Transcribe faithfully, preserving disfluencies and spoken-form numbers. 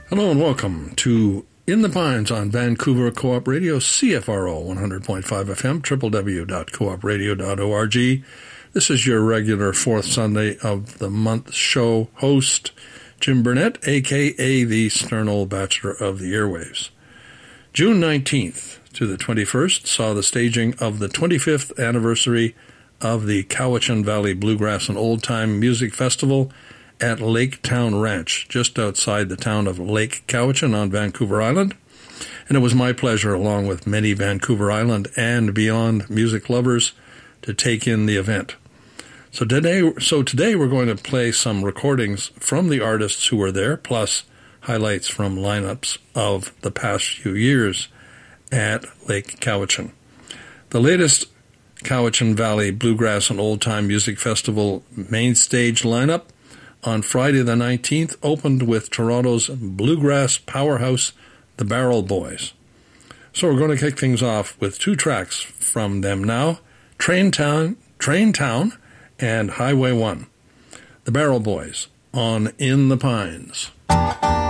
Hello and welcome to In the Pines on Vancouver Co-op Radio, C F R O one hundred point five F M, w w w dot coop radio dot org. This is your regular fourth Sunday of the month show host, Jim Burnett, a k a the stern old bachelor of the airwaves. June nineteenth to the twenty-first saw the staging of the twenty-fifth anniversary of the Cowichan Valley Bluegrass and Old Time Music Festival at Lake Town Ranch, just outside the town of Lake Cowichan on Vancouver Island. And it was my pleasure, along with many Vancouver Island and beyond music lovers, to take in the event. So today, so today we're going to play some recordings from the artists who were there, plus highlights from lineups of the past few years at Lake Cowichan. The latest Cowichan Valley Bluegrass and Old Time Music Festival main stage lineup on Friday the nineteenth opened with Toronto's bluegrass powerhouse, the Barrel Boys. So we're going to kick things off with two tracks from them now, Train Town, Train Town and Highway one. The Barrel Boys on In the Pines.